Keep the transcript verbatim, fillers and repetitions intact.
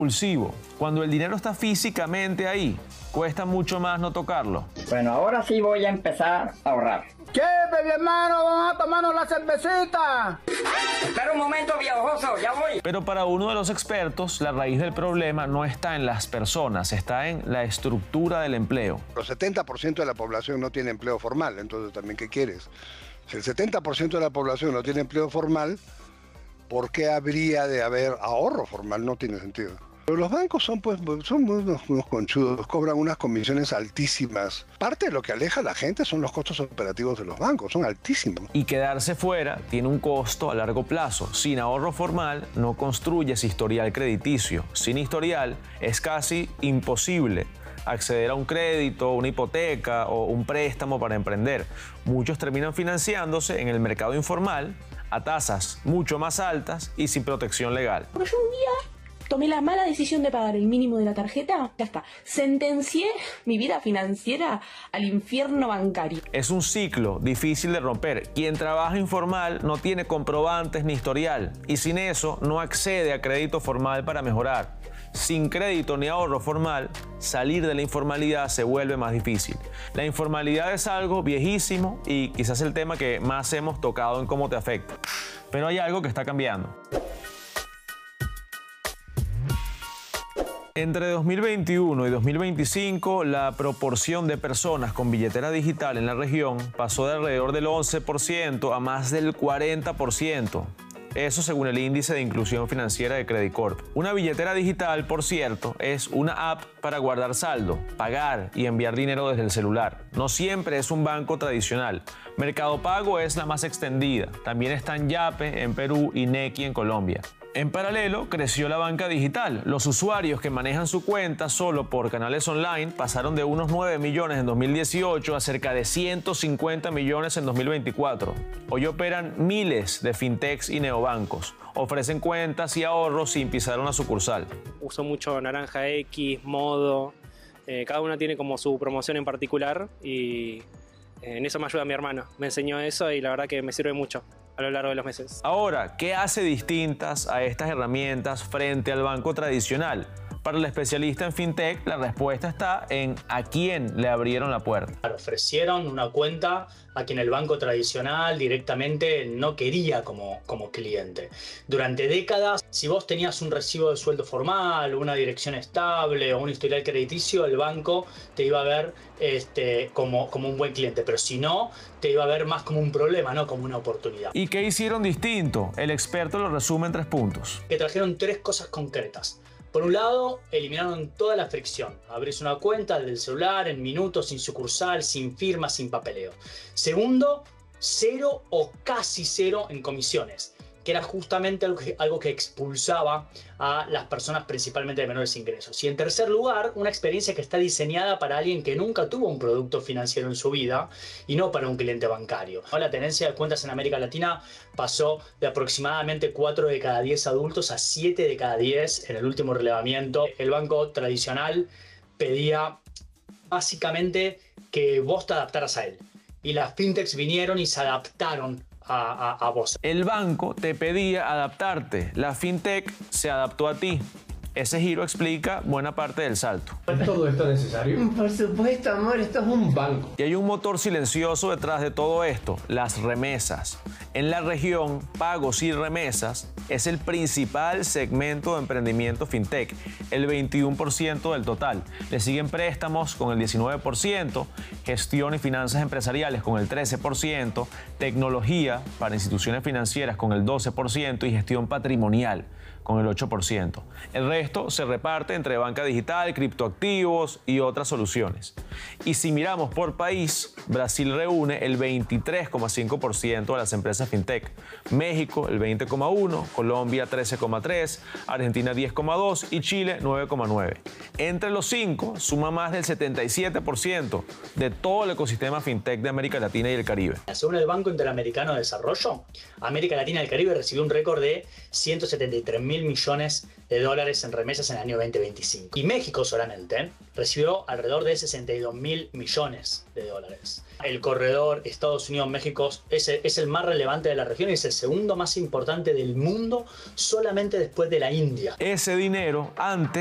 impulsivo. Cuando el dinero está físicamente ahí, cuesta mucho más no tocarlo. Bueno, ahora sí voy a empezar a ahorrar. ¿Qué, mi hermano? Vamos a tomarnos la cervecita. Espera un momento, viejoso, ya voy. Pero para uno de los expertos, la raíz del problema no está en las personas, está en la estructura del empleo. El setenta por ciento de la población no tiene empleo formal, entonces también, ¿qué quieres? Si el setenta por ciento de la población no tiene empleo formal, ¿por qué habría de haber ahorro formal? No tiene sentido. Pero los bancos son, pues, son unos, unos conchudos, cobran unas comisiones altísimas. Parte de lo que aleja a la gente son los costos operativos de los bancos, son altísimos. Y quedarse fuera tiene un costo a largo plazo. Sin ahorro formal no construyes historial crediticio. Sin historial es casi imposible acceder a un crédito, una hipoteca o un préstamo para emprender. Muchos terminan financiándose en el mercado informal a tasas mucho más altas y sin protección legal. Porque yo un día tomé la mala decisión de pagar el mínimo de la tarjeta, ya está. Sentencié mi vida financiera al infierno bancario. Es un ciclo difícil de romper. Quien trabaja informal no tiene comprobantes ni historial y sin eso no accede a crédito formal para mejorar. Sin crédito ni ahorro formal, salir de la informalidad se vuelve más difícil. La informalidad es algo viejísimo y quizás el tema que más hemos tocado en cómo te afecta. Pero hay algo que está cambiando. Entre dos mil veintiuno y dos mil veinticinco, la proporción de personas con billetera digital en la región pasó de alrededor del once por ciento a más del cuarenta por ciento. Eso según el índice de inclusión financiera de Credit Corp. Una billetera digital, por cierto, es una app para guardar saldo, pagar y enviar dinero desde el celular. No siempre es un banco tradicional. Mercado Pago es la más extendida. También están Yape en Perú y Nequi en Colombia. En paralelo, creció la banca digital. Los usuarios que manejan su cuenta solo por canales online pasaron de unos nueve millones en dos mil dieciocho a cerca de ciento cincuenta millones en dos mil veinticuatro. Hoy operan miles de fintechs y neobancos. Ofrecen cuentas y ahorros sin pisar una sucursal. Uso mucho Naranja X, Modo. Eh, cada una tiene como su promoción en particular y en eso me ayuda mi hermano. Me enseñó eso y la verdad que me sirve mucho a lo largo de los meses. Ahora, ¿qué hace distintas a estas herramientas frente al banco tradicional? Para el especialista en fintech, la respuesta está en a quién le abrieron la puerta. Ofrecieron una cuenta a quien el banco tradicional directamente no quería como, como cliente. Durante décadas, si vos tenías un recibo de sueldo formal, una dirección estable o un historial crediticio, el banco te iba a ver este, como, como un buen cliente. Pero si no, te iba a ver más como un problema, no como una oportunidad. ¿Y qué hicieron distinto? El experto lo resume en tres puntos. Que trajeron tres cosas concretas. Por un lado, eliminaron toda la fricción. Abrís una cuenta del celular en minutos, sin sucursal, sin firma, sin papeleo. Segundo, cero o casi cero en comisiones, que era justamente algo que, algo que expulsaba a las personas principalmente de menores ingresos. Y en tercer lugar, una experiencia que está diseñada para alguien que nunca tuvo un producto financiero en su vida y no para un cliente bancario. La tenencia de cuentas en América Latina pasó de aproximadamente cuatro de cada diez adultos a siete de cada diez en el último relevamiento. El banco tradicional pedía básicamente que vos te adaptaras a él. Y las fintechs vinieron y se adaptaron A, a, a vos. El banco te pedía adaptarte, la fintech se adaptó a ti. Ese giro explica buena parte del salto. ¿Es todo esto necesario? Por supuesto, amor, esto es un banco. Y hay un motor silencioso detrás de todo esto, las remesas. En la región, pagos y remesas es el principal segmento de emprendimiento fintech, el veintiuno por ciento del total. Le siguen préstamos con el diecinueve por ciento, gestión y finanzas empresariales con el trece por ciento, tecnología para instituciones financieras con el doce por ciento y gestión patrimonial con el ocho por ciento. El resto se reparte entre banca digital, criptoactivos y otras soluciones. Y si miramos por país, Brasil reúne el veintitrés coma cinco por ciento de las empresas fintech, México el veinte coma uno por ciento, Colombia trece coma tres por ciento, Argentina diez coma dos por ciento y Chile nueve coma nueve por ciento. Entre los cinco suma más del setenta y siete por ciento de todo el ecosistema fintech de América Latina y el Caribe. Según el Banco Interamericano de Desarrollo, América Latina y el Caribe recibió un récord de ciento setenta y tres mil millones de dólares en remesas en el año veinte veinticinco. Y México solamente recibió alrededor de sesenta y dos mil millones de dólares. El corredor Estados Unidos-México es, es el más relevante de la región y es el segundo más importante del mundo, solamente después de la India. Ese dinero antes